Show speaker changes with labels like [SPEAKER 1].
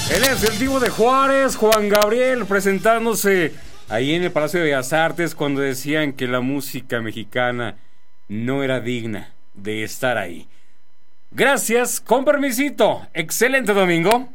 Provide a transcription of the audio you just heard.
[SPEAKER 1] Él es el Divo de Juárez, Juan Gabriel, presentándose ahí en el Palacio de Bellas Artes cuando decían que la música mexicana no era digna de estar ahí. Gracias, con permisito. Excelente domingo.